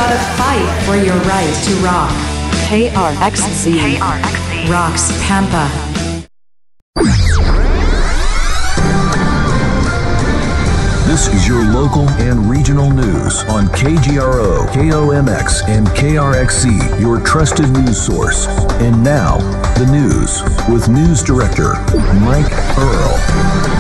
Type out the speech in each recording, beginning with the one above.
gotta fight for your right to rock. KRXZ Rocks Pampa. This is your local and regional news on KGRO, KOMX, and KRXC, your trusted news source. And now, the news with News Director Mike Earl.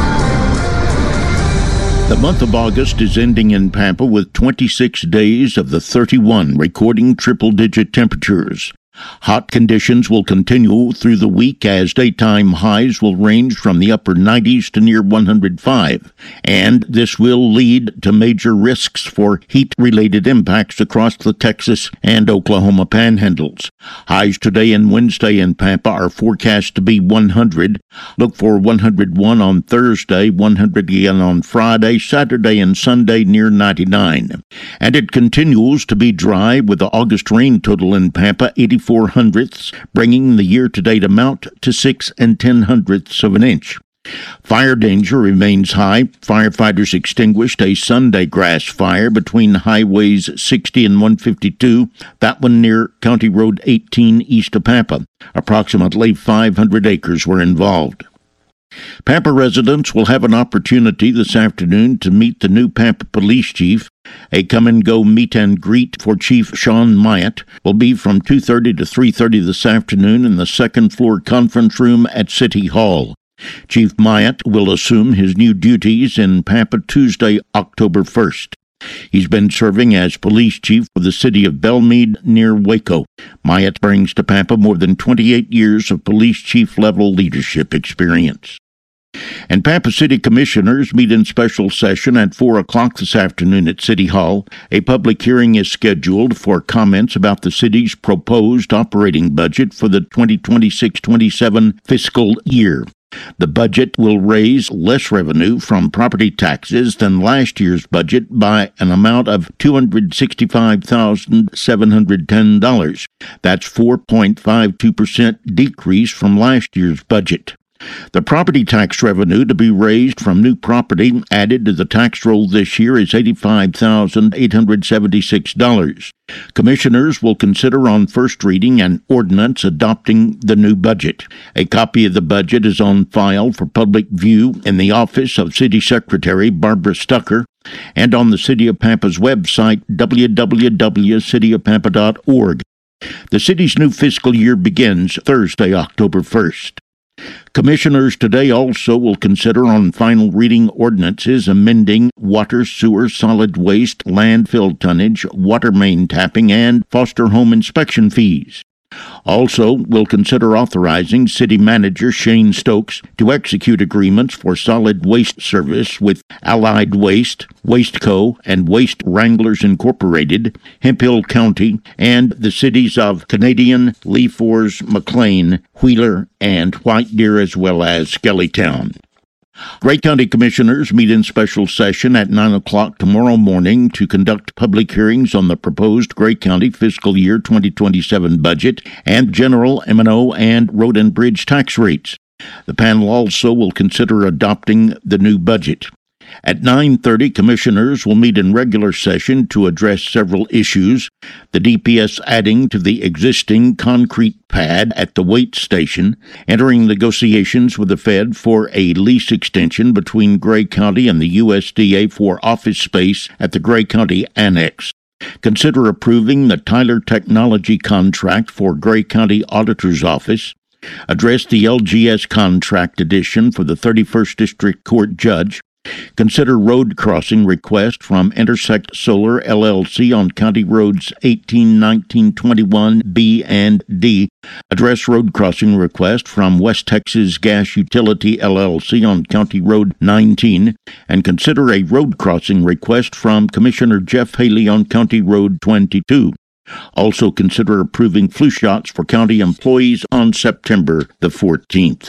The month of August is ending in Pampa with 26 days of the 31 recording triple-digit temperatures. Hot conditions will continue through the week as daytime highs will range from the upper 90s to near 105, and this will lead to major risks for heat-related impacts across the Texas and Oklahoma panhandles. Highs today and Wednesday in Pampa are forecast to be 100. Look for 101 on Thursday, 100 again on Friday, Saturday, and Sunday near 99. And it continues to be dry with the August rain total in Pampa 84 hundredths, bringing the year-to-date amount to 6 10/100ths of an inch. Fire danger remains high. Firefighters extinguished a Sunday grass fire between highways 60 and 152, that one near County Road 18 east of Pampa. Approximately 500 acres were involved. Pampa residents will have an opportunity this afternoon to meet the new Pampa Police Chief. A come-and-go meet-and-greet for Chief Sean Myatt will be from 2:30 to 3:30 this afternoon in the second-floor conference room at City Hall. Chief Myatt will assume his new duties in Pampa Tuesday, October 1st. He's been serving as police chief for the city of Belmead near Waco. Myatt brings to Pampa more than 28 years of police chief-level leadership experience. And Pampa City Commissioners meet in special session at 4 o'clock this afternoon at City Hall. A public hearing is scheduled for comments about the city's proposed operating budget for the 2026-27 fiscal year. The budget will raise less revenue from property taxes than last year's budget by an amount of $265,710. That's 4.52% decrease from last year's budget. The property tax revenue to be raised from new property added to the tax roll this year is $85,876. Commissioners will consider on first reading an ordinance adopting the new budget. A copy of the budget is on file for public view in the office of City Secretary Barbara Stucker and on the City of Pampa's website, www.cityofpampa.org. The city's new fiscal year begins Thursday, October 1st. Commissioners today also will consider on final reading ordinances amending water, sewer, solid waste, landfill tonnage, water main tapping, and foster home inspection fees. Also, we'll consider authorizing City Manager Shane Stokes to execute agreements for solid waste service with Allied Waste, Waste Co., and Waste Wranglers Incorporated, Hemphill County, and the cities of Canadian, Lee Force, McLean, Wheeler, and White Deer, as well as Skellytown. Gray County Commissioners meet in special session at 9 o'clock tomorrow morning to conduct public hearings on the proposed Gray County fiscal year 2027 budget and general M&O and road and bridge tax rates. The panel also will consider adopting the new budget. At 9:30, commissioners will meet in regular session to address several issues: the DPS adding to the existing concrete pad at the weight station, entering negotiations with the Fed for a lease extension between Gray County and the USDA for office space at the Gray County Annex. Consider approving the Tyler Technology contract for Gray County Auditor's Office. Address the LGS contract edition for the 31st District Court Judge. Consider road crossing request from Intersect Solar LLC on County Roads 18, 19, 21, B, and D. Address road crossing request from West Texas Gas Utility LLC on County Road 19. And consider a road crossing request from Commissioner Jeff Haley on County Road 22. Also consider approving flu shots for county employees on September the 14th.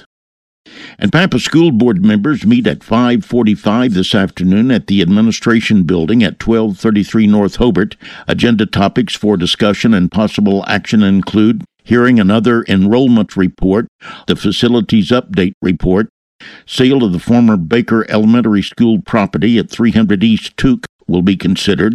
And Pampa School Board members meet at 5:45 this afternoon at the Administration Building at 1233 North Hobart. Agenda topics for discussion and possible action include hearing another enrollment report, the facilities update report, sale of the former Baker Elementary School property at 300 East Tuque will be considered,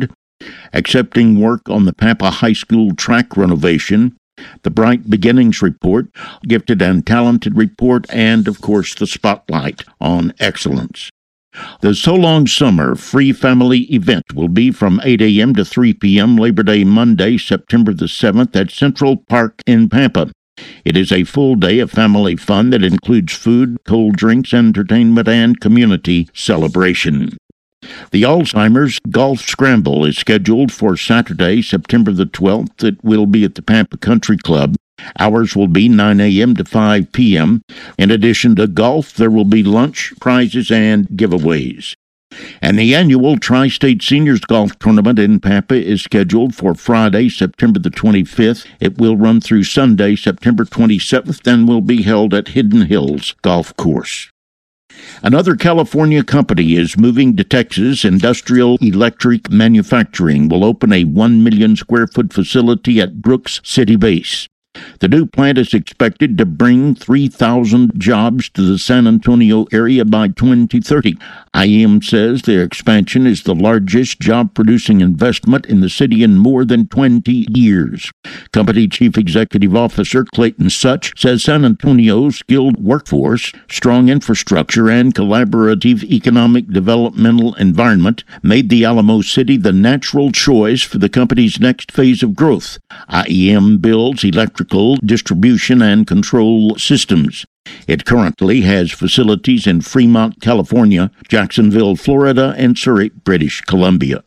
accepting work on the Pampa High School track renovation, the Bright Beginnings Report, Gifted and Talented Report, and, of course, the Spotlight on Excellence. The So Long Summer Free Family Event will be from 8 a.m. to 3 p.m. Labor Day Monday, September the 7th at Central Park in Pampa. It is a full day of family fun that includes food, cold drinks, entertainment, and community celebration. The Alzheimer's Golf Scramble is scheduled for Saturday, September the 12th. It will be at the Pampa Country Club. Hours will be 9 a.m. to 5 p.m. In addition to golf, there will be lunch, prizes, and giveaways. And the annual Tri-State Seniors Golf Tournament in Pampa is scheduled for Friday, September the 25th. It will run through Sunday, September 27th, and will be held at Hidden Hills Golf Course. Another California company is moving to Texas. Industrial Electric Manufacturing will open a 1 million square foot facility at Brooks City Base. The new plant is expected to bring 3,000 jobs to the San Antonio area by 2030. IEM says their expansion is the largest job-producing investment in the city in more than 20 years. Company Chief Executive Officer Clayton Such says San Antonio's skilled workforce, strong infrastructure, and collaborative economic developmental environment made the Alamo City the natural choice for the company's next phase of growth. IEM builds electrical distribution and control systems. It currently has facilities in Fremont, California, Jacksonville, Florida, and Surrey, British Columbia.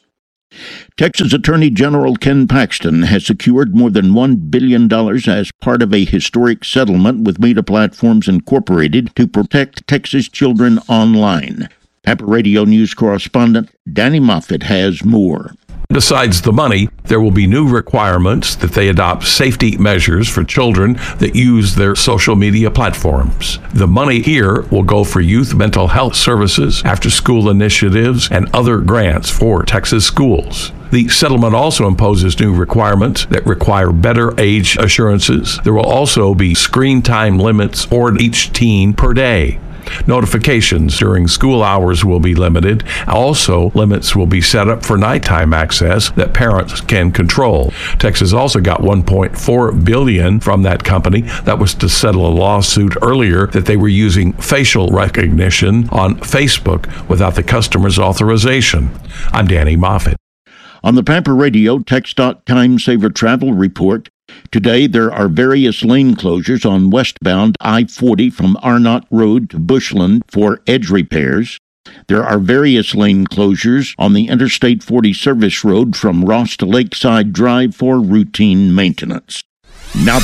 Texas Attorney General Ken Paxton has secured more than $1 billion as part of a historic settlement with Meta Platforms Incorporated to protect Texas children online. Pampa Radio News correspondent Danny Moffett has more. Besides the money, there will be new requirements that they adopt safety measures for children that use their social media platforms. The money here will go for youth mental health services, after-school initiatives, and other grants for Texas schools. The settlement also imposes new requirements that require better age assurances. There will also be screen time limits for each teen per day. Notifications during school hours will be limited. Also, limits will be set up for nighttime access that parents can control. Texas also got $1.4 billion from that company. That was to settle a lawsuit earlier that they were using facial recognition on Facebook without the customer's authorization. I'm Danny Moffett. On the Pampa Radio TxDOT Time Saver Travel Report, today there are various lane closures on westbound I-40 from Arnott Road to Bushland for edge repairs. There are various lane closures on the Interstate 40 service road from Ross to Lakeside Drive for routine maintenance. Now